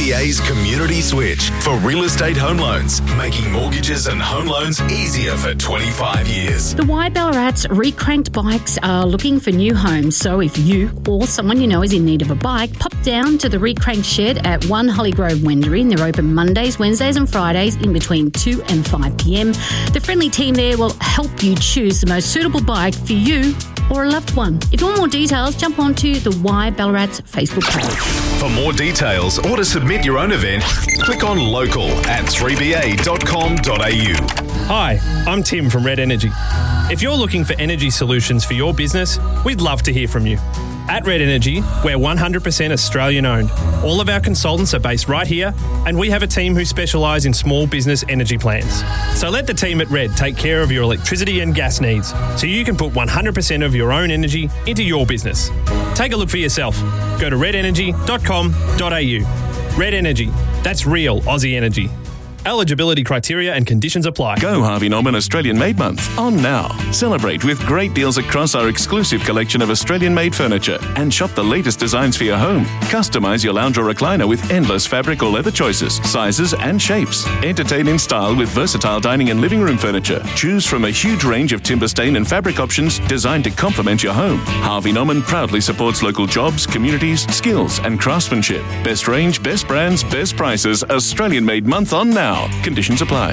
3BA's Community Switch for real estate home loans, making mortgages and home loans easier for 25 years. The Y Ballarat's Recranked Bikes are looking for new homes, so if you or someone you know is in need of a bike, pop down to the Recranked Shed at 1 Holly Grove, Wendouree. They're open Mondays, Wednesdays and Fridays in between 2 and 5 p.m. The friendly team there will help you choose the most suitable bike for you or a loved one. If you want more details, jump onto the Y Ballarat's Facebook page. For more details or to submit your own event, click on local at 3ba.com.au. Hi, I'm Tim from Red Energy. If you're looking for energy solutions for your business, we'd love to hear from you. At Red Energy, we're 100% Australian owned. All of our consultants are based right here, and we have a team who specialise in small business energy plans. So let the team at Red take care of your electricity and gas needs, so you can put 100% of your own energy into your business. Take a look for yourself. Go to redenergy.com.au. Red Energy. That's real Aussie energy. Eligibility criteria and conditions apply. Go Harvey Norman Australian Made Month on now. Celebrate with great deals across our exclusive collection of Australian-made furniture and shop the latest designs for your home. Customise your lounge or recliner with endless fabric or leather choices, sizes and shapes. Entertain in style with versatile dining and living room furniture. Choose from a huge range of timber stain and fabric options designed to complement your home. Harvey Norman proudly supports local jobs, communities, skills and craftsmanship. Best range, best brands, best prices. Australian Made Month on now. Conditions apply.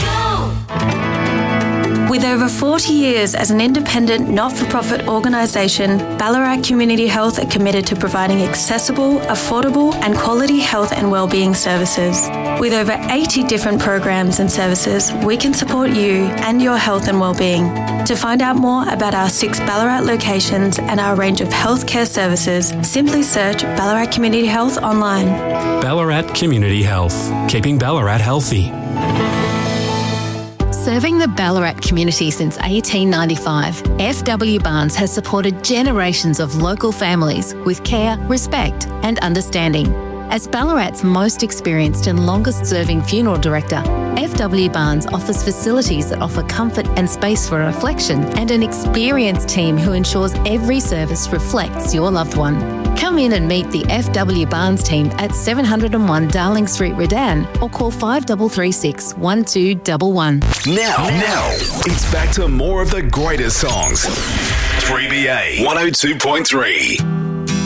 With over 40 years as an independent, not-for-profit organisation, Ballarat Community Health are committed to providing accessible, affordable and quality health and wellbeing services. With over 80 different programs and services, we can support you and your health and wellbeing. To find out more about our 6 Ballarat locations and our range of healthcare services, simply search Ballarat Community Health online. Ballarat Community Health, keeping Ballarat healthy. Serving the Ballarat community since 1895, FW Barnes has supported generations of local families with care, respect and understanding. As Ballarat's most experienced and longest-serving funeral director, FW Barnes offers facilities that offer comfort and space for reflection and an experienced team who ensures every service reflects your loved one. Come in and meet the FW Barnes team at 701 Darling Street, Redan, or call 5336 1211. Now, it's back to more of the greatest songs. 3BA 102.3.